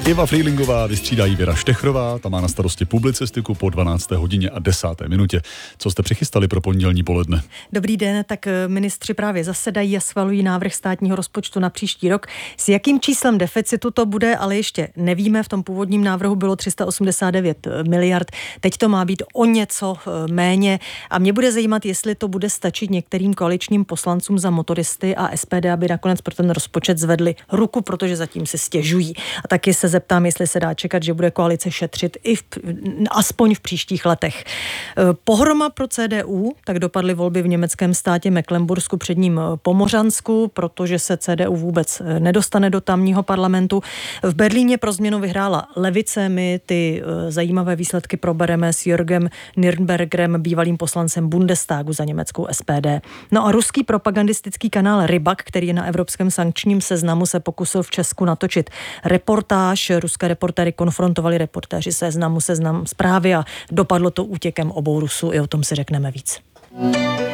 Iva Frýlingová vystřídají Věra Štechrová, ta má na starosti publicistiku po 12. hodině a 10. minutě. Co jste přichystali pro pondělní poledne? Dobrý den, tak ministři právě zasedají a schvalují návrh státního rozpočtu na příští rok. S jakým číslem deficitu to bude, ale ještě nevíme. V tom původním návrhu bylo 389 miliard, teď to má být o něco méně a mě bude zajímat, jestli to bude stačit některým koaličním poslancům za motoristy a SPD, aby nakonec pro ten rozpočet zvedli ruku, protože zatím se stěžují. A taky se zeptám, jestli se dá čekat, že bude koalice šetřit i aspoň v příštích letech. Pohroma pro CDU, tak dopadly volby v německém státě Mecklenbursku, před ním Pomořansku, protože se CDU vůbec nedostane do tamního parlamentu. V Berlíně pro změnu vyhrála levice, my ty zajímavé výsledky probereme s Jörgem Nürnbergerem, bývalým poslancem Bundestagu za německou SPD. No a ruský propagandistický kanál Rybak, který je na evropském sankčním seznamu, se pokusil v Česku natočit reportáž. Ruské reportéry konfrontovali reportéři Seznam Zprávy a dopadlo to útěkem obou Rusů. I o tom si řekneme víc.